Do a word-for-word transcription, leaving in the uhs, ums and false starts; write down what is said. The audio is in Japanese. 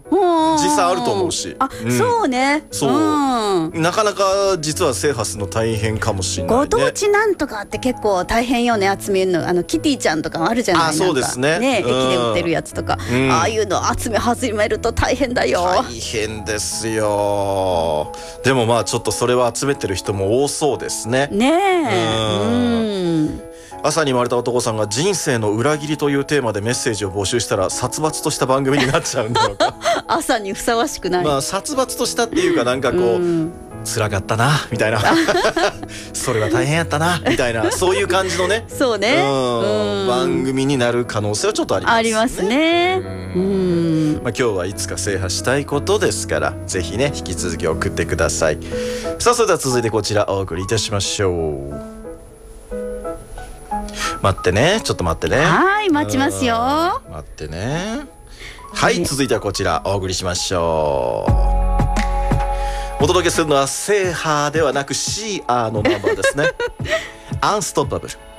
実際あると思うし。 あ、うん、そうね。 そう、うん、なかなか実は制覇するの大変かもしれないね。 ご当地なんとかって結構大変よね、集めるの。あのキティちゃんとかあるじゃない。 あ、そうですね。 ね、駅で売ってるやつとか、うん、ああいうの集め始めると大変だよ。 大変ですよ。でもまあちょっとそれは集めてる人も多そうですね。 ねえ。うん。 朝に生まれた男さんが人生の裏切りというテーマでメッセージを募集したら殺伐とした番組になっちゃうんだろうか。 朝にふさわしくない。 まあ殺伐としたっていうか、なんかこう、うん、辛かったなみたいなそれは大変やったなみたいな、そういう感じのねそうね、 うん、番組になる可能性はちょっとありますね。 ありますね。うん、 まあ、今日はいつか制覇したいことですから、ぜひね引き続き送ってください。さあ、それでは続いてこちらお送りいたしましょう。待ってね、ちょっと待ってね。 はい、待ちますよ。 待ってね。はい、続いてはこちらお送りしましょう。お届けするのは制覇ではなくシーアーのナンバーですね。アンストッパブル。